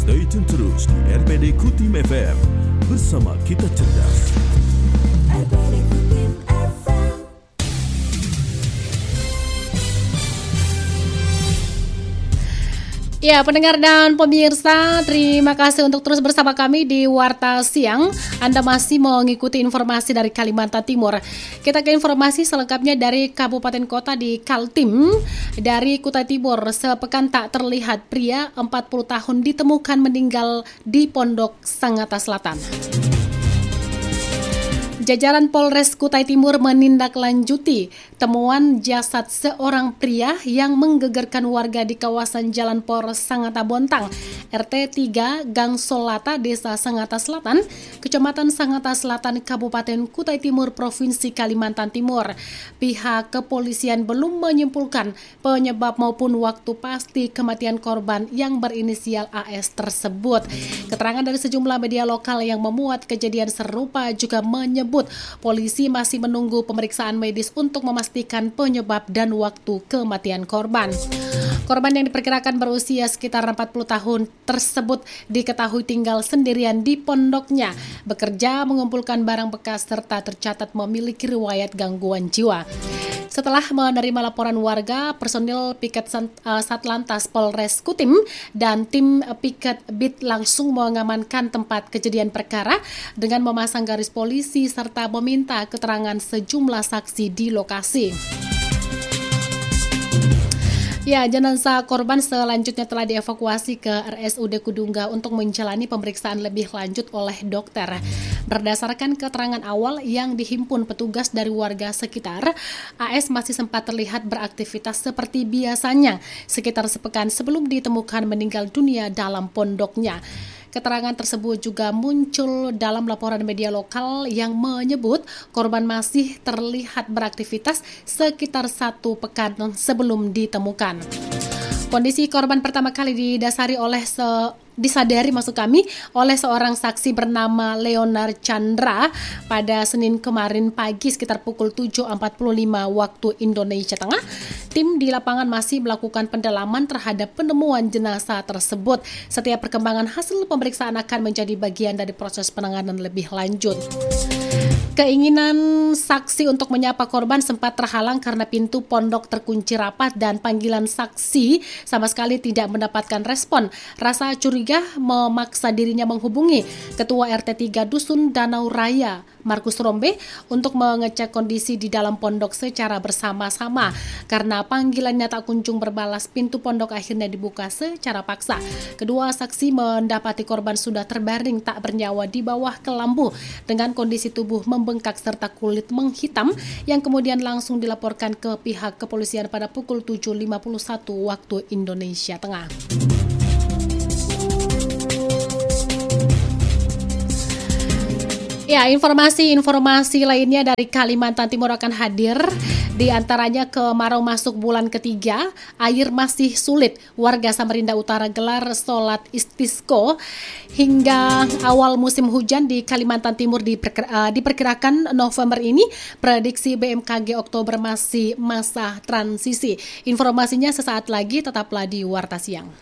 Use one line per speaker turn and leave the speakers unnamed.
Stay tune terus di RPD Kutim FM. Bersama kita cerdas. RPD Kutim FM.
Ya, pendengar dan pemirsa, terima kasih untuk terus bersama kami di Warta Siang. Anda masih mengikuti informasi dari Kalimantan Timur. Kita ke informasi selengkapnya dari Kabupaten Kota di Kaltim. Dari Kutai Timur, sepekan tak terlihat pria 40 tahun ditemukan meninggal di Pondok Sangatta Selatan. Jajaran Polres Kutai Timur menindaklanjuti temuan jasad seorang pria yang menggegerkan warga di kawasan Jalan Polres Sangatta Bontang, RT 3 Gang Solata, Desa Sangatta Selatan, Kecamatan Sangatta Selatan, Kabupaten Kutai Timur, Provinsi Kalimantan Timur. Pihak kepolisian belum menyimpulkan penyebab maupun waktu pasti kematian korban yang berinisial AS tersebut. Keterangan dari sejumlah media lokal yang memuat kejadian serupa juga menyebut polisi masih menunggu pemeriksaan medis untuk memastikan penyebab dan waktu kematian korban. Korban yang diperkirakan berusia sekitar 40 tahun tersebut diketahui tinggal sendirian di pondoknya, bekerja mengumpulkan barang bekas serta tercatat memiliki riwayat gangguan jiwa. Setelah menerima laporan warga, personil piket Satlantas Polres Kutim dan tim piket BIT langsung mengamankan tempat kejadian perkara dengan memasang garis polisi serta meminta keterangan sejumlah saksi di lokasi. Ya, jenazah korban selanjutnya telah dievakuasi ke RSUD Kudungga untuk menjalani pemeriksaan lebih lanjut oleh dokter. Berdasarkan keterangan awal yang dihimpun petugas dari warga sekitar, AS masih sempat terlihat beraktivitas seperti biasanya sekitar sepekan sebelum ditemukan meninggal dunia dalam pondoknya. Keterangan tersebut juga muncul dalam laporan media lokal yang menyebut korban masih terlihat beraktivitas sekitar 1 pekan sebelum ditemukan. Kondisi korban pertama kali disadari oleh seorang saksi bernama Leonard Chandra pada Senin kemarin pagi sekitar pukul 7.45 waktu Indonesia Tengah. Tim di lapangan masih melakukan pendalaman terhadap penemuan jenazah tersebut. Setiap perkembangan hasil pemeriksaan akan menjadi bagian dari proses penanganan lebih lanjut. Keinginan saksi untuk menyapa korban sempat terhalang karena pintu pondok terkunci rapat dan panggilan saksi sama sekali tidak mendapatkan respon. Rasa curiga memaksa dirinya menghubungi Ketua RT 3 Dusun Danau Raya, Markus Rombe, untuk mengecek kondisi di dalam pondok secara bersama-sama. Karena panggilannya tak kunjung berbalas, pintu pondok akhirnya dibuka secara paksa. Kedua saksi mendapati korban sudah terbaring tak bernyawa di bawah kelambu dengan kondisi tubuh membengkak serta kulit menghitam yang kemudian langsung dilaporkan ke pihak kepolisian pada pukul 7.51 waktu Indonesia Tengah. Ya, informasi lainnya dari Kalimantan Timur akan hadir. Di antaranya kemarau masuk bulan ketiga, air masih sulit. Warga Samarinda Utara gelar sholat istisqo hingga awal musim hujan di Kalimantan Timur diperkirakan November ini. Prediksi BMKG Oktober masih masa transisi. Informasinya sesaat lagi, tetaplah di Warta Siang.